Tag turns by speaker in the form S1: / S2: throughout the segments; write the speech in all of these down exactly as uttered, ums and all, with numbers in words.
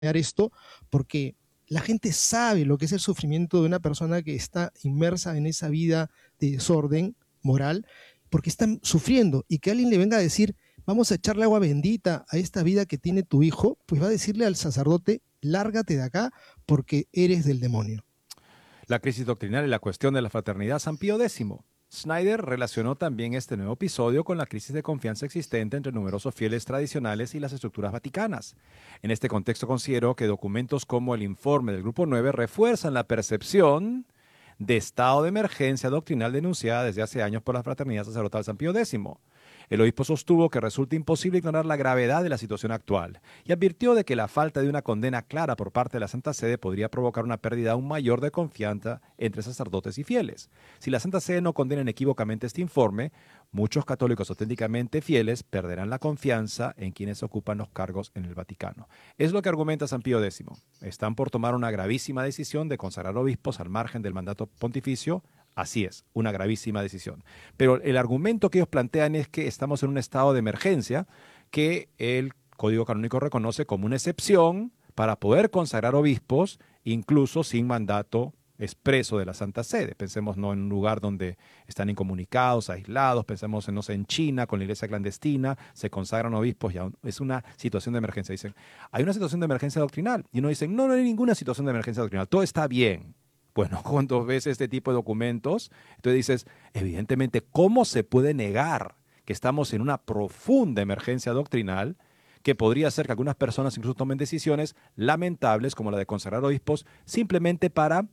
S1: esto, porque la gente sabe lo que es el sufrimiento de una persona que está inmersa en esa vida de desorden moral, porque están sufriendo, y que alguien le venga a decir, vamos a echarle agua bendita a esta vida que tiene tu hijo, pues va a decirle al sacerdote, lárgate de acá porque eres del demonio.
S2: La crisis doctrinal y la cuestión de la fraternidad San Pío X. Snyder relacionó también este nuevo episodio con la crisis de confianza existente entre numerosos fieles tradicionales y las estructuras vaticanas. En este contexto consideró que documentos como el informe del Grupo nueve refuerzan la percepción de estado de emergencia doctrinal denunciada desde hace años por la Fraternidad Sacerdotal San Pío X. El obispo sostuvo que resulta imposible ignorar la gravedad de la situación actual y advirtió de que la falta de una condena clara por parte de la Santa Sede podría provocar una pérdida aún mayor de confianza entre sacerdotes y fieles. Si la Santa Sede no condena inequívocamente este informe, muchos católicos auténticamente fieles perderán la confianza en quienes ocupan los cargos en el Vaticano. Es lo que argumenta San Pío X. Están por tomar una gravísima decisión de consagrar obispos al margen del mandato pontificio. Así es, una gravísima decisión. Pero el argumento que ellos plantean es que estamos en un estado de emergencia que el Código Canónico reconoce como una excepción para poder consagrar obispos, incluso sin mandato expreso de la Santa Sede. Pensemos no en un lugar donde están incomunicados, aislados, pensemos en, no sé, en China, con la iglesia clandestina, se consagran obispos, y aún es una situación de emergencia. Dicen, hay una situación de emergencia doctrinal. Y uno dice, no, no hay ninguna situación de emergencia doctrinal, todo está bien. Bueno, cuando ves este tipo de documentos, entonces dices, evidentemente, ¿cómo se puede negar que estamos en una profunda emergencia doctrinal que podría hacer que algunas personas incluso tomen decisiones lamentables como la de consagrar obispos simplemente para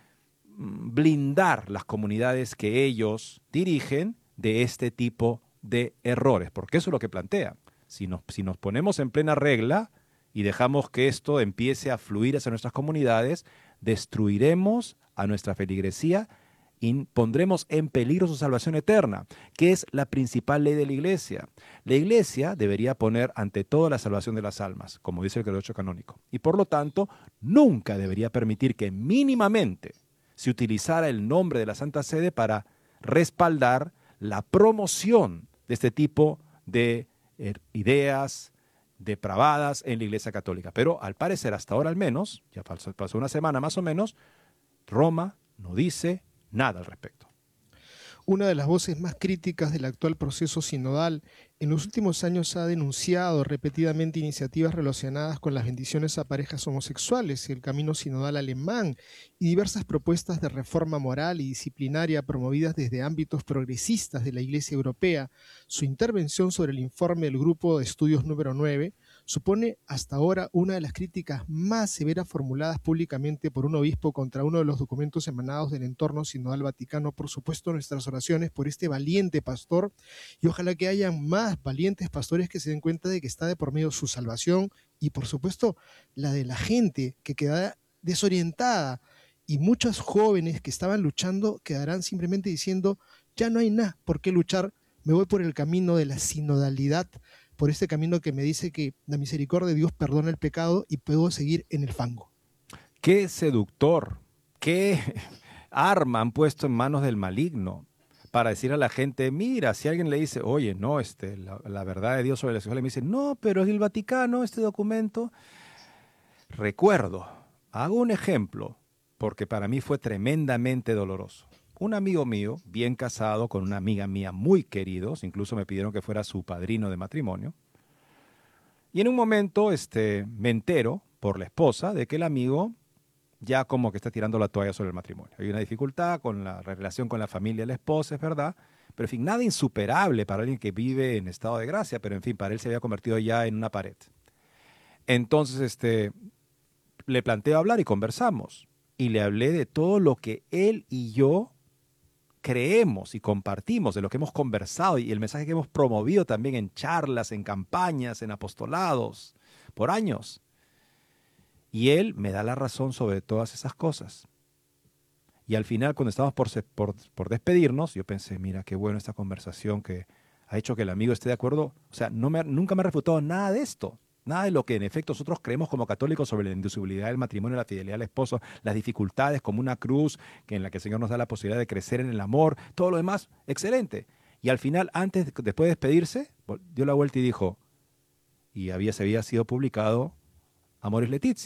S2: blindar las comunidades que ellos dirigen de este tipo de errores? Porque eso es lo que plantea. Si nos, si nos ponemos en plena regla y dejamos que esto empiece a fluir hacia nuestras comunidades, destruiremos a nuestra feligresía y pondremos en peligro su salvación eterna, que es la principal ley de la Iglesia. La Iglesia debería poner ante todo la salvación de las almas, como dice el credo canónico, y por lo tanto nunca debería permitir que mínimamente se utilizara el nombre de la Santa Sede para respaldar la promoción de este tipo de ideas depravadas en la Iglesia Católica. Pero al parecer, hasta ahora al menos, ya pasó, pasó una semana más o menos, Roma no dice nada al respecto.
S1: Una de las voces más críticas del actual proceso sinodal en los últimos años ha denunciado repetidamente iniciativas relacionadas con las bendiciones a parejas homosexuales, el camino sinodal alemán y diversas propuestas de reforma moral y disciplinaria promovidas desde ámbitos progresistas de la Iglesia Europea. Su intervención sobre el informe del Grupo de Estudios número nueve supone hasta ahora una de las críticas más severas formuladas públicamente por un obispo contra uno de los documentos emanados del entorno sinodal vaticano. Por supuesto, nuestras oraciones por este valiente pastor, y ojalá que haya más valientes pastores que se den cuenta de que está de por medio su salvación y, por supuesto, la de la gente que queda desorientada, y muchos jóvenes que estaban luchando quedarán simplemente diciendo, ya no hay nada por qué luchar, me voy por el camino de la sinodalidad, por este camino que me dice que la misericordia de Dios perdona el pecado y puedo seguir en el fango.
S2: Qué seductor, qué arma han puesto en manos del maligno para decir a la gente, mira, si alguien le dice, oye, no, este, la, la verdad de Dios sobre la sexualidad, me dice, no, pero es el Vaticano, este documento. Recuerdo, hago un ejemplo, porque para mí fue tremendamente doloroso. Un amigo mío, bien casado con una amiga mía muy queridos, incluso me pidieron que fuera su padrino de matrimonio, y en un momento este, me entero por la esposa de que el amigo ya como que está tirando la toalla sobre el matrimonio. Hay una dificultad con la relación con la familia de la esposa, es verdad, pero en fin, nada insuperable para alguien que vive en estado de gracia, pero en fin, para él se había convertido ya en una pared. Entonces, este, le planteo hablar y conversamos, y le hablé de todo lo que él y yo creemos y compartimos, de lo que hemos conversado y el mensaje que hemos promovido también en charlas, en campañas, en apostolados, por años. Y él me da la razón sobre todas esas cosas. Y al final, cuando estábamos por, por, por despedirnos, yo pensé, mira, qué bueno esta conversación que ha hecho que el amigo esté de acuerdo. O sea, no me, nunca me ha refutado nada de esto. Nada de lo que en efecto nosotros creemos como católicos sobre la indisolubilidad del matrimonio, la fidelidad al esposo, las dificultades como una cruz que en la que el Señor nos da la posibilidad de crecer en el amor, todo lo demás, excelente. Y al final, antes, después de despedirse, dio la vuelta y dijo, y había, se había sido publicado Amoris Laetitia.